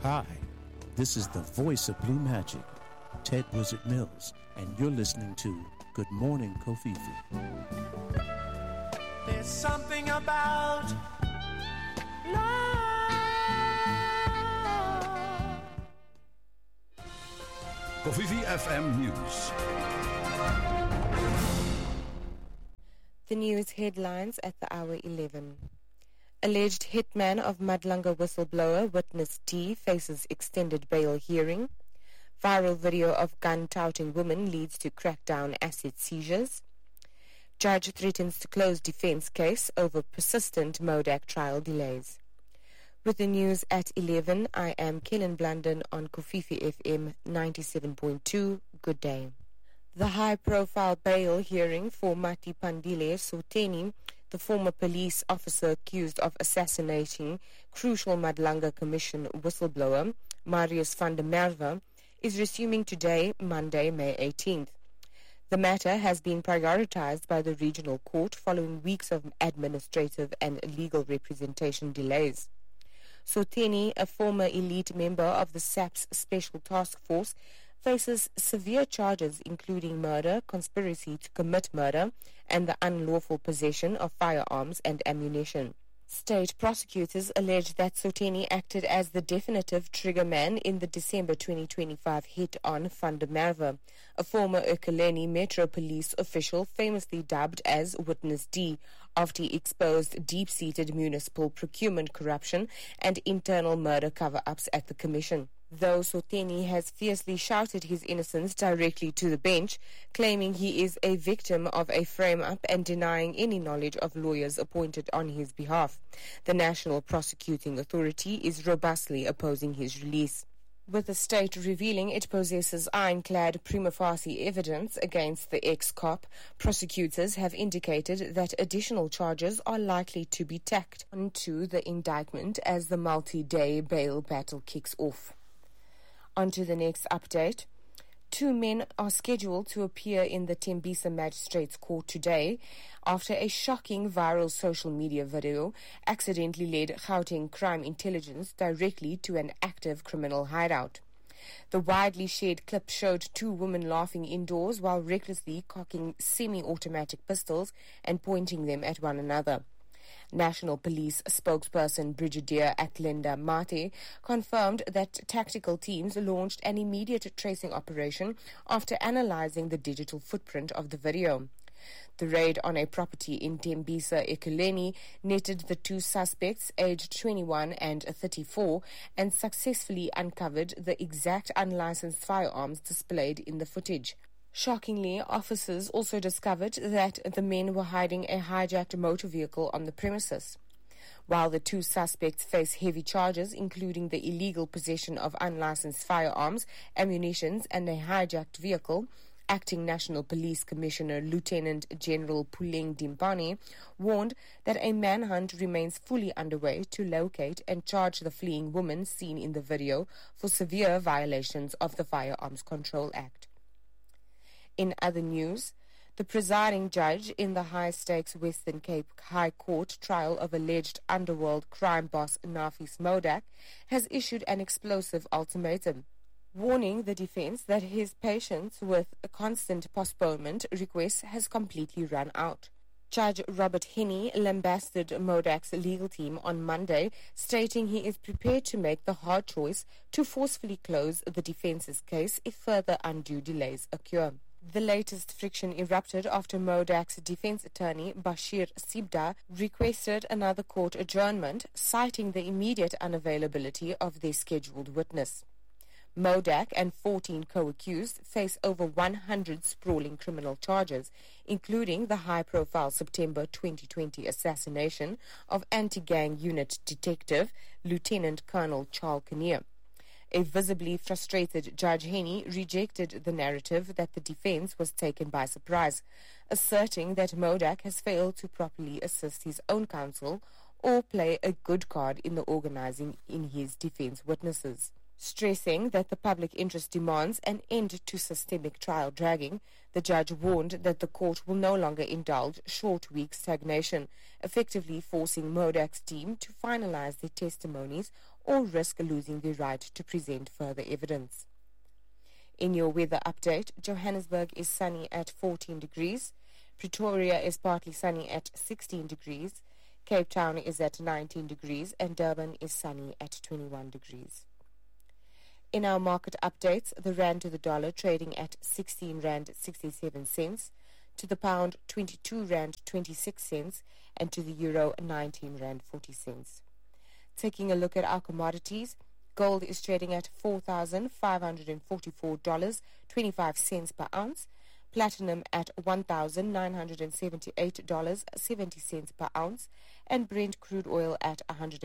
Hi, this is the voice of Blue Magic, Ted Wizard Mills, and you're listening to Good Morning Kofifi. There's something about love. Kofifi FM News. The news headlines at the hour 11. Alleged hitman of Madlanga whistleblower witness D faces extended bail hearing. Viral video of gun-touting woman leads to crackdown asset seizures. Judge threatens to close defense case over persistent MODAC trial delays. With the news at 11, I am Kellen Blunden on Kofifi FM 97.2. Good day. The high-profile bail hearing for Mati Pandile Soteni, the former police officer accused of assassinating crucial Madlanga Commission whistleblower Marius van der Merwe, is resuming today, Monday, May 18th. The matter has been prioritized by the regional court following weeks of administrative and legal representation delays. Soteni, a former elite member of the SAPS Special Task Force, faces severe charges including murder, conspiracy to commit murder, and the unlawful possession of firearms and ammunition. State prosecutors allege that Soteni acted as the definitive triggerman in the December 2025 hit on Van der Merwe, a former Ekurhuleni Metro Police official famously dubbed as Witness D, after he exposed deep-seated municipal procurement corruption and internal murder cover-ups at the Commission. Though Soteni has fiercely shouted his innocence directly to the bench, claiming he is a victim of a frame-up and denying any knowledge of lawyers appointed on his behalf, the National Prosecuting Authority is robustly opposing his release. With the state revealing it possesses ironclad prima facie evidence against the ex-cop, prosecutors have indicated that additional charges are likely to be tacked onto the indictment as the multi-day bail battle kicks off. On to the next update. 2 men are scheduled to appear in the Tembisa Magistrates Court today after a shocking viral social media video accidentally led Gauteng Crime Intelligence directly to an active criminal hideout. The widely shared clip showed 2 women laughing indoors while recklessly cocking semi-automatic pistols and pointing them at one another. National Police spokesperson Brigadier Athlenda Mate confirmed that tactical teams launched an immediate tracing operation after analyzing the digital footprint of the video. The raid on a property in Tembisa, Ekurhuleni, netted the 2 suspects, aged 21 and 34, and successfully uncovered the exact unlicensed firearms displayed in the footage. Shockingly, officers also discovered that the men were hiding a hijacked motor vehicle on the premises. While the 2 suspects face heavy charges, including the illegal possession of unlicensed firearms, ammunition, and a hijacked vehicle, Acting National Police Commissioner Lieutenant General Puleng Dimpane warned that a manhunt remains fully underway to locate and charge the fleeing woman seen in the video for severe violations of the Firearms Control Act. In other news, the presiding judge in the high-stakes Western Cape High Court trial of alleged underworld crime boss Nafis MODAC has issued an explosive ultimatum, warning the defense that his patience with a constant postponement requests has completely run out. Judge Robert Henney lambasted MODAC's legal team on Monday, stating he is prepared to make the hard choice to forcefully close the defense's case if further undue delays occur. The latest friction erupted after MODAC's defense attorney, Bashir Sibda, requested another court adjournment, citing the immediate unavailability of their scheduled witness. MODAC and 14 co-accused face over 100 sprawling criminal charges, including the high-profile September 2020 assassination of anti-gang unit detective Lieutenant Colonel Charles Kinnear. A visibly frustrated Judge Henney rejected the narrative that the defense was taken by surprise, asserting that MODAC has failed to properly assist his own counsel or play a good card in the organizing in his defense witnesses. Stressing that the public interest demands an end to systemic trial dragging, the judge warned that the court will no longer indulge short-week stagnation, effectively forcing MODAC's team to finalize their testimonies or risk losing the right to present further evidence. In your weather update, Johannesburg is sunny at 14 degrees, Pretoria is partly sunny at 16 degrees, Cape Town is at 19 degrees, and Durban is sunny at 21 degrees. In our market updates, the rand to the dollar trading at 16 rand 67 cents, to the pound 22 rand 26 cents, and to the euro 19 rand 40 cents. Taking a look at our commodities, gold is trading at $4,544.25 per ounce, platinum at $1,978.70 per ounce, and Brent crude oil at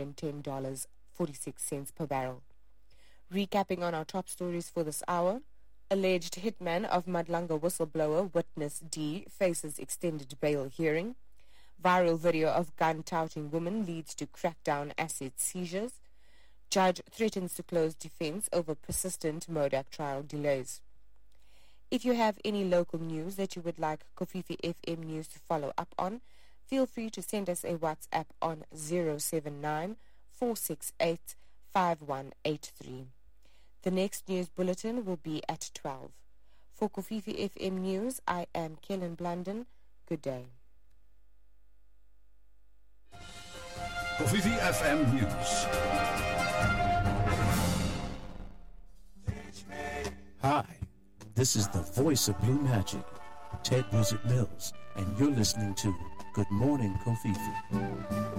$110.46 per barrel. Recapping on our top stories for this hour, alleged hitman of Madlanga whistleblower Witness D faces extended bail hearing. Viral video of gun-touting woman leads to crackdown asset seizures. Judge threatens to close defense over persistent MODAC trial delays. If you have any local news that you would like Kofifi FM News to follow up on, feel free to send us a WhatsApp on 079 468 5183. The next news bulletin will be at 12. For Kofifi FM News, I am Kellen Blunden. Good day. Kofifi FM News. Hi, this is the voice of Blue Magic, Ted Wizard Mills, and you're listening to Good Morning Kofifi.